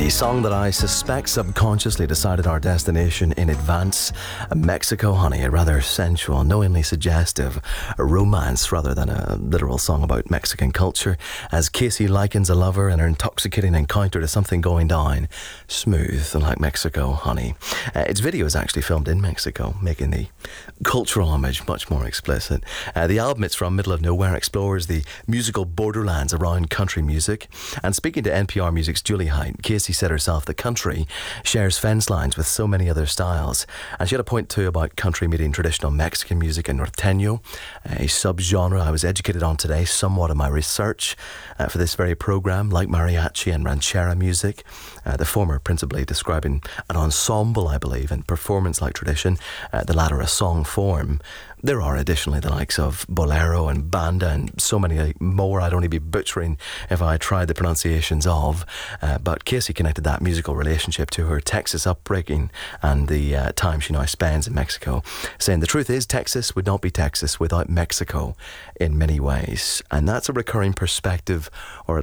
A song that I suspect subconsciously decided our destination in advance. Mexico Honey, a rather sensual, knowingly suggestive romance rather than a literal song about Mexican culture, as Casey likens a lover and her intoxicating encounter to something going down smooth like Mexico Honey. Its video is actually filmed in Mexico, making the cultural homage much more explicit. The album it's from, Middle of Nowhere, explores the musical borderlands around country music. And speaking to NPR Music's Julie Height, Casey said herself the country shares fence lines with so many other styles. And she had a point too about country meeting traditional Mexican music and norteño, a subgenre I was educated on today somewhat in my research for this very programme, like mariachi and ranchera music, the former principally describing an ensemble, I believe, and performance-like tradition, the latter a song form. There are additionally the likes of bolero and banda and so many more I'd only be butchering if I tried the pronunciations of. But Casey connected that musical relationship to her Texas upbringing and the time she now spends in Mexico, saying the truth is Texas would not be Texas without Mexico in many ways. And that's a recurring perspective, or at